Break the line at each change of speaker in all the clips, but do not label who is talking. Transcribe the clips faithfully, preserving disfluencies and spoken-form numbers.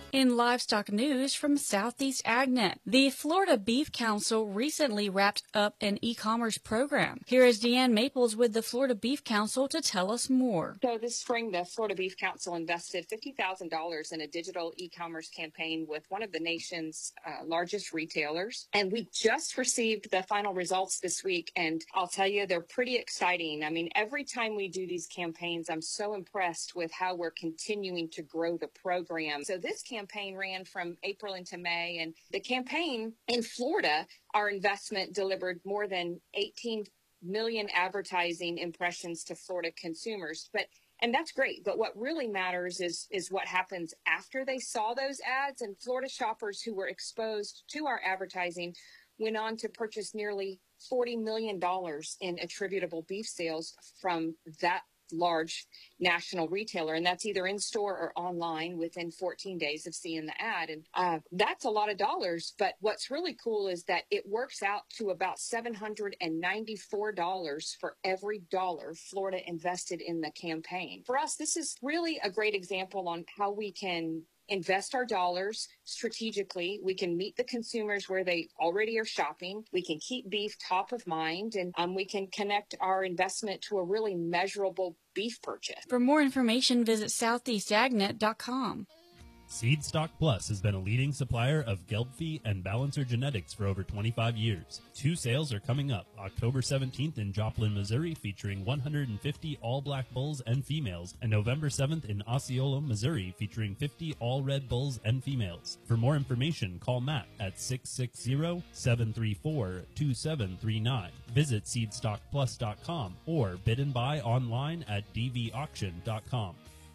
In livestock news from Southeast AgNet, the Florida Beef Council recently wrapped up an e-commerce program. Here is Deanne Maples with the Florida Beef Council to tell us more.
So this spring, the Florida Beef Council invested fifty thousand dollars in a digital e-commerce campaign with one of the nation's uh, largest retailers. And we just received the final results this week, and I'll tell you, they're pretty exciting. I mean, every time we do these campaigns, I'm so impressed with how we're continuing to grow the program. So this campaign campaign ran from April into May, and the campaign in Florida, our investment delivered more than eighteen million advertising impressions to Florida consumers. But and that's great, but what really matters is is what happens after they saw those ads. And Florida shoppers who were exposed to our advertising went on to purchase nearly forty million dollars in attributable beef sales from that large national retailer, and that's either in store or online within fourteen days of seeing the ad. And uh, that's a lot of dollars, but what's really cool is that it works out to about seven hundred ninety-four dollars for every dollar Florida invested in the campaign. For us, this is really a great example on how we can invest our dollars strategically. We can meet the consumers where they already are shopping. We can keep beef top of mind, and um, we can connect our investment to a really measurable beef purchase.
For more information, visit southeast agnet dot com.
Seedstock Plus has been a leading supplier of Gelbvieh and Balancer genetics for over twenty-five years. Two sales are coming up, October seventeenth in Joplin, Missouri, featuring one hundred fifty all-black bulls and females, and November seventh in Osceola, Missouri, featuring fifty all-red bulls and females. For more information, call Matt at six six zero, seven three four, two seven three nine. Visit seedstock plus dot com or bid and buy online at d v auction dot com.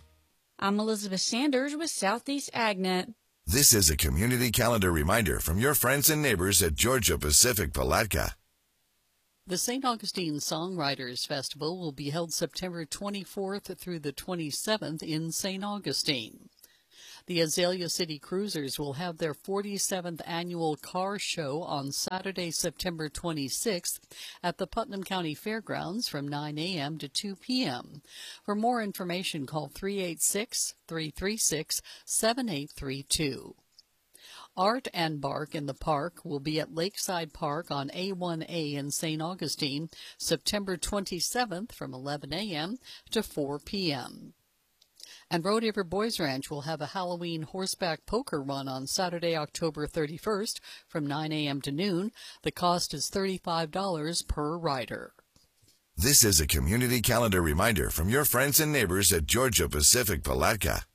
I'm Elizabeth Sanders with Southeast AgNet.
This is a community calendar reminder from your friends and neighbors at Georgia Pacific Palatka.
The Saint Augustine Songwriters Festival will be held September twenty-fourth through the twenty-seventh in Saint Augustine. The Azalea City Cruisers will have their forty-seventh annual car show on Saturday, September twenty-sixth at the Putnam County Fairgrounds from nine a m to two p m For more information, call three eight six, three three six, seven eight three two. Art and Bark in the Park will be at Lakeside Park on A one A in Saint Augustine, September twenty-seventh from eleven a m to four p m And Rodeheaver Boys Ranch will have a Halloween horseback poker run on Saturday, October thirty-first from nine a m to noon. The cost is thirty-five dollars per rider.
This is a community calendar reminder from your friends and neighbors at Georgia Pacific Palatka.